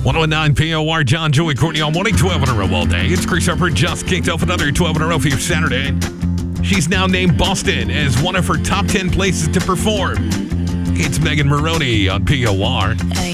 109 POR, John, Joey, Courtney, all morning, 12 in a row all day. It's Chris Harper, just kicked off another 12 in a row for your Saturday. She's now named Boston as one of her top 10 places to perform. It's Megan Maroney on POR.